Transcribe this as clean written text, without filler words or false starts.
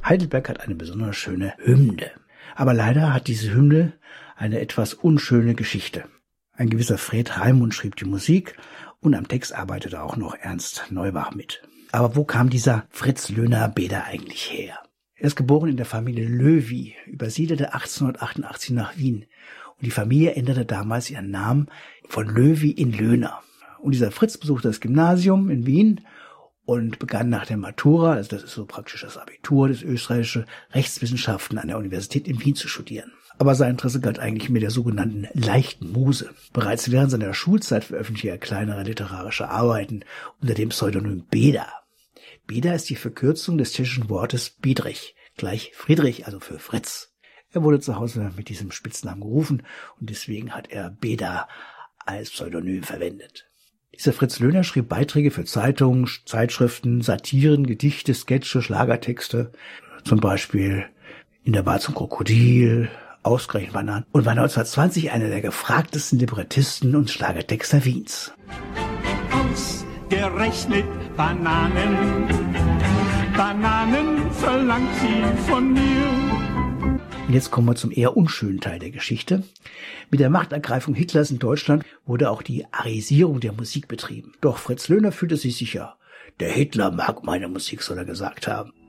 Heidelberg hat eine besonders schöne Hymne. Aber leider hat diese Hymne eine etwas unschöne Geschichte. Ein gewisser Fred Raimund schrieb die Musik und am Text arbeitete auch noch Ernst Neubach mit. Aber wo kam dieser Fritz Löhner Beda eigentlich her? Er ist geboren in der Familie Löwy, übersiedelte 1888 nach Wien. Und die Familie änderte damals ihren Namen von Löwy in Löhner. Und dieser Fritz besuchte das Gymnasium in Wien und begann nach der Matura, also das ist so praktisch das Abitur, das österreichische Rechtswissenschaften an der Universität in Wien zu studieren. Aber sein Interesse galt eigentlich mit der sogenannten leichten Muse. Bereits während seiner Schulzeit veröffentlichte er kleinere literarische Arbeiten unter dem Pseudonym Beda. Beda ist die Verkürzung des tschechischen Wortes Bedřich, gleich Friedrich, also für Fritz. Er wurde zu Hause mit diesem Spitznamen gerufen und deswegen hat er Beda als Pseudonym verwendet. Dieser Fritz Löhner schrieb Beiträge für Zeitungen, Zeitschriften, Satiren, Gedichte, Sketche, Schlagertexte, zum Beispiel In der Bar zum Krokodil, Ausgerechnet Bananen und war 1920 einer der gefragtesten Librettisten und Schlagertexter Wiens. Ausgerechnet Bananen, Bananen verlangt sie von mir. Und jetzt kommen wir zum eher unschönen Teil der Geschichte. Mit der Machtergreifung Hitlers in Deutschland wurde auch die Arisierung der Musik betrieben. Doch Fritz Löhner fühlte sich sicher. Der Hitler mag meine Musik, soll er gesagt haben.